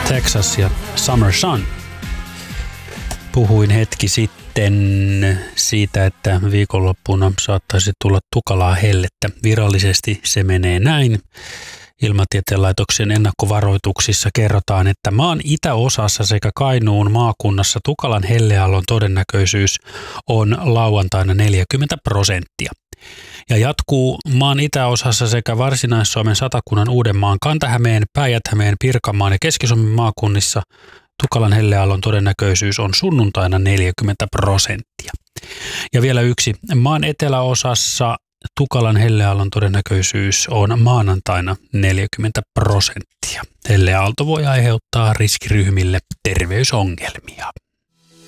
Texas ja Summer Sun. Puhuin hetki sitten siitä, että viikonloppuna saattaisi tulla tukalaa hellettä. Virallisesti se menee näin. Ilmatieteen laitoksen ennakkovaroituksissa kerrotaan, että maan itäosassa sekä Kainuun maakunnassa tukalan helleaallon todennäköisyys on lauantaina 40%. Ja jatkuu maan itäosassa sekä Varsinais-Suomen, Satakunnan, Uudenmaan, Kanta-Hämeen, Päijät-Hämeen, Pirkanmaan ja Keski-Suomen maakunnissa tukalan helleaallon todennäköisyys on sunnuntaina 40%. Ja vielä yksi. Maan eteläosassa tukalan helleaallon todennäköisyys on maanantaina 40%. Helleaalto voi aiheuttaa riskiryhmille terveysongelmia.